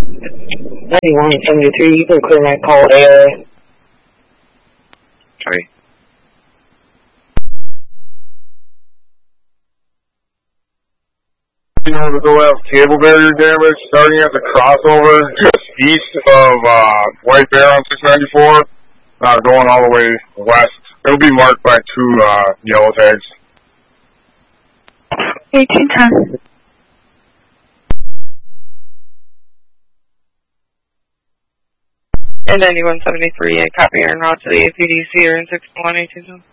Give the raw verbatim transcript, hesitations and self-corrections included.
ninety-one seventy-three, you can clear my call air. Sorry. You know, we'll have cable barrier damage starting at the crossover just east of uh, White Bear on six ninety-four, uh, going all the way west. It'll be marked by two uh, yellow tags. eighteen ten. And ninety-one seventy-three, I copy en route to the A P D C or in six one eight two seven.